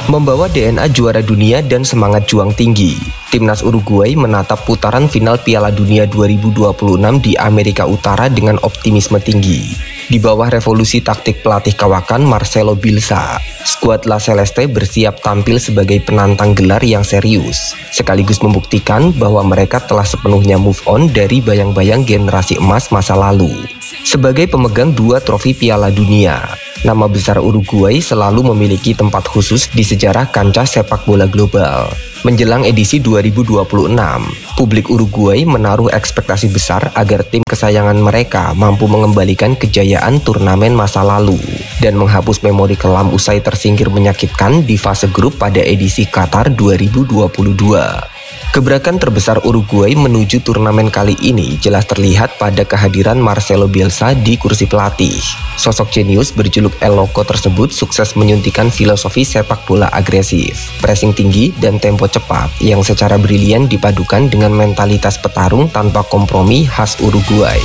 Membawa DNA juara dunia dan semangat juang tinggi, timnas Uruguay menatap putaran final Piala Dunia 2026 di Amerika Utara dengan optimisme tinggi. Di bawah revolusi taktik pelatih kawakan Marcelo Bielsa, skuad La Celeste bersiap tampil sebagai penantang gelar yang serius, sekaligus membuktikan bahwa mereka telah sepenuhnya move on dari bayang-bayang generasi emas masa lalu. Sebagai pemegang 2 trofi Piala Dunia, nama besar Uruguay selalu memiliki tempat khusus di sejarah kancah sepak bola global. Menjelang edisi 2026, publik Uruguay menaruh ekspektasi besar agar tim kesayangan mereka mampu mengembalikan kejayaan turnamen masa lalu dan menghapus memori kelam usai tersingkir menyakitkan di fase grup pada edisi Qatar 2022. Gebrakan terbesar Uruguay menuju turnamen kali ini jelas terlihat pada kehadiran Marcelo Bielsa di kursi pelatih. Sosok jenius berjuluk El Loco tersebut sukses menyuntikkan filosofi sepak bola agresif, pressing tinggi, dan tempo cepat yang secara brilian dipadukan dengan mentalitas petarung tanpa kompromi khas Uruguay.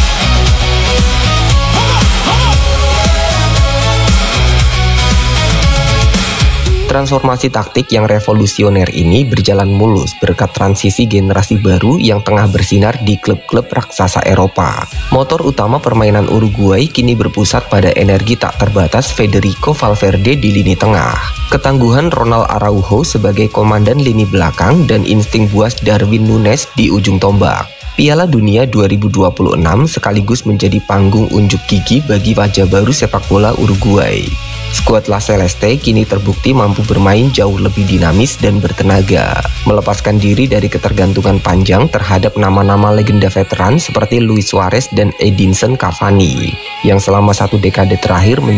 Transformasi taktik yang revolusioner ini berjalan mulus berkat transisi generasi baru yang tengah bersinar di klub-klub raksasa Eropa. Motor utama permainan Uruguay kini berpusat pada energi tak terbatas Federico Valverde di lini tengah, ketangguhan Ronald Araujo sebagai komandan lini belakang, dan insting buas Darwin Núñez di ujung tombak. Piala Dunia 2026 sekaligus menjadi panggung unjuk gigi bagi wajah baru sepak bola Uruguay. Skuad La Celeste kini terbukti mampu bermain jauh lebih dinamis dan bertenaga, melepaskan diri dari ketergantungan panjang terhadap nama-nama legenda veteran seperti Luis Suarez dan Edinson Cavani, yang selama 1 dekade terakhir